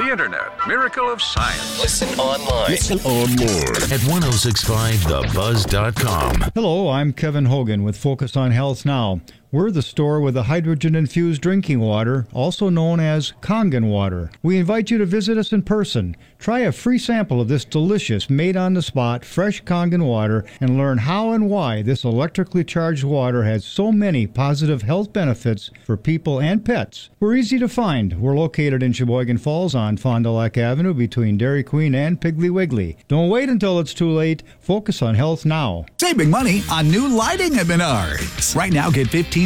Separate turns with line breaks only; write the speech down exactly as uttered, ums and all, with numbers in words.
the internet, miracle of science.
Listen online.
Listen online
At ten sixty-five the buzz dot com.
Hello, I'm Kevin Hogan with Focus on Health Now. We're the store with the hydrogen-infused drinking water, also known as Kangen water. We invite you to visit us in person. Try a free sample of this delicious, made-on-the-spot, fresh Kangen water and learn how and why this electrically charged water has so many positive health benefits for people and pets. We're easy to find. We're located in Sheboygan Falls on Fond du Lac Avenue between Dairy Queen and Piggly Wiggly. Don't wait until it's too late. Focus on health now.
Saving money on new lighting at Menards. Right now, get fifteen